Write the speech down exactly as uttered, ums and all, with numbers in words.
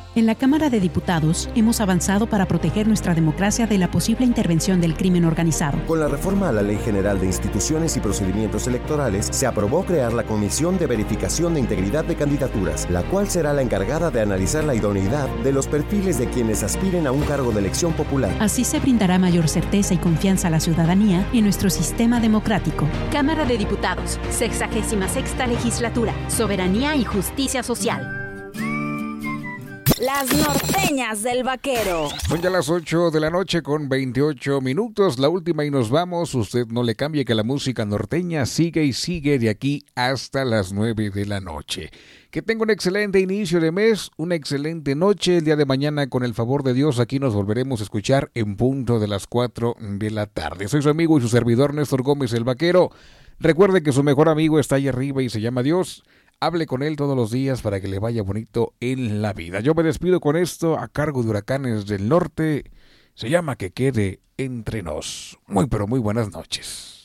En la Cámara de Diputados hemos avanzado para proteger nuestra democracia de la posible intervención del crimen organizado. Con la reforma a la Ley General de Instituciones y Procedimientos Electorales, se aprobó crear la Comisión de Verificación de Integridad de Candidaturas, la cual será la encargada de analizar la idoneidad de los perfiles de quienes aspiren a un cargo de elección popular. Así se brindará mayor certeza y confianza a la ciudadanía en nuestro sistema democrático. Cámara de Diputados, sexagésima sexta legislatura, soberanía y justicia social. Las norteñas del vaquero. Son ya las ocho de la noche con veintiocho minutos, la última y nos vamos. Usted no le cambie, que la música norteña sigue y sigue de aquí hasta las nueve de la noche. Que tenga un excelente inicio de mes, una excelente noche. El día de mañana, con el favor de Dios, aquí nos volveremos a escuchar en punto de las cuatro de la tarde. Soy su amigo y su servidor Néstor Gómez, el Vaquero. Recuerde que su mejor amigo está ahí arriba y se llama Dios. Hable con él todos los días para que le vaya bonito en la vida. Yo me despido con esto a cargo de Huracanes del Norte. Se llama Que Quede Entre Nos. Muy pero muy buenas noches.